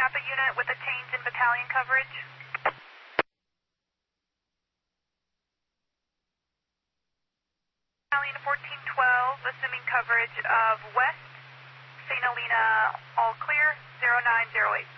Kappa unit with a change in battalion coverage. Battalion 1412, assuming coverage of west, St. Helena, all clear, 0908.